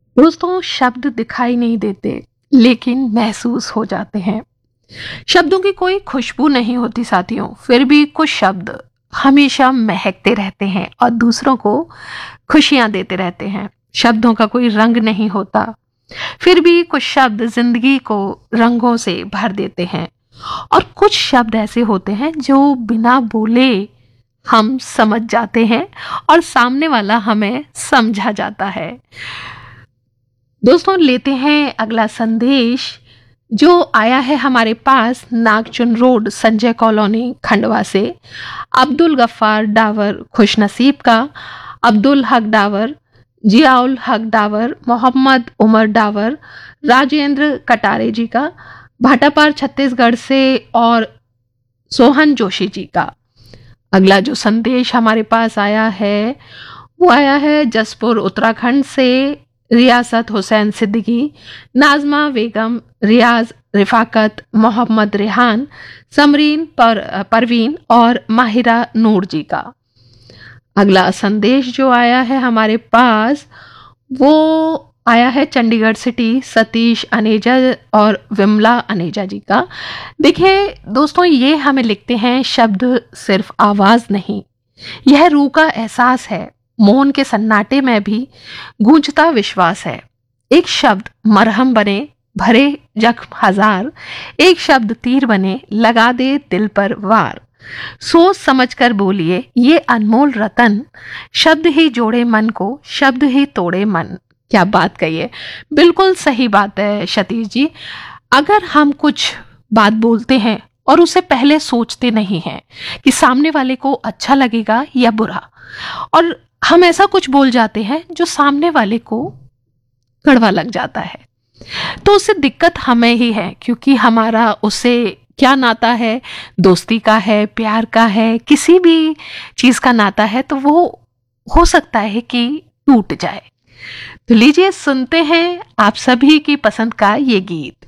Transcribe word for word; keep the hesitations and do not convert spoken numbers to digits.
दोस्तों, शब्द दिखाई नहीं देते लेकिन महसूस हो जाते हैं। शब्दों की कोई खुशबू नहीं होती साथियों, फिर भी कुछ शब्द हमेशा महकते रहते हैं और दूसरों को खुशियां देते रहते हैं। शब्दों का कोई रंग नहीं होता, फिर भी कुछ शब्द जिंदगी को रंगों से भर देते हैं। और कुछ शब्द ऐसे होते हैं जो बिना बोले हम समझ जाते हैं और सामने वाला हमें समझा जाता है। दोस्तों, लेते हैं अगला संदेश जो आया है हमारे पास नागचुन रोड संजय कॉलोनी खंडवा से। अब्दुल गफ्फार डावर खुशनसीब का, अब्दुल हक डावर, जियाउल हक डावर, मोहम्मद उमर डावर, राजेंद्र कटारे जी का, भाटापार छत्तीसगढ़ से, और सोहन जोशी जी का। अगला जो संदेश हमारे पास आया है वो आया है जसपुर उत्तराखंड से, रियासत हुसैन सिद्दीकी, नाजमा बेगम, रियाज रिफाकत, मोहम्मद रेहान, समरीन पर, परवीन और माहिरा नूर जी का। अगला संदेश जो आया है हमारे पास वो आया है चंडीगढ़ सिटी, सतीश अनेजा और विमला अनेजा जी का। देखिए दोस्तों, ये हमें लिखते हैं, शब्द सिर्फ आवाज नहीं, यह रूह का एहसास है। मौन के सन्नाटे में भी गूंजता विश्वास है। एक शब्द मरहम बने, भरे जख्म हजार, एक शब्द तीर बने, लगा दे दिल पर वार। सोच समझ कर बोलिए ये अनमोल रतन, शब्द ही जोड़े मन को, शब्द ही तोड़े मन। क्या बात कही है, बिल्कुल सही बात है सतीश जी। अगर हम कुछ बात बोलते हैं और उसे पहले सोचते नहीं हैं कि सामने वाले को अच्छा लगेगा या बुरा, और हम ऐसा कुछ बोल जाते हैं जो सामने वाले को कड़वा लग जाता है, तो उससे दिक्कत हमें ही है, क्योंकि हमारा उससे क्या नाता है, दोस्ती का है, प्यार का है, किसी भी चीज का नाता है, तो वो हो सकता है कि टूट जाए। तो लीजिए सुनते हैं आप सभी की पसंद का ये गीत।